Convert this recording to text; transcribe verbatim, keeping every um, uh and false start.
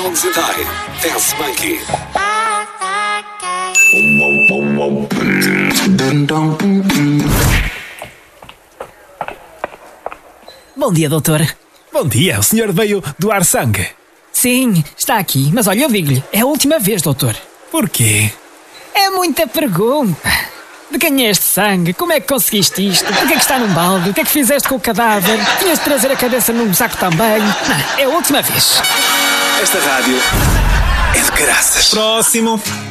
Songs and I, Dance Monkey. Bom dia, doutor. Bom dia, o senhor veio doar sangue? Sim, está aqui, mas olha, eu digo-lhe, é a última vez, doutor. Porquê? É muita pergunta. De quem é este sangue? Como é que conseguiste isto? Porquê é que está num balde? O que é que fizeste com o cadáver? Tinhas de trazer a cabeça num saco também? Não, é a última vez. Esta rádio é de caraças. Próximo.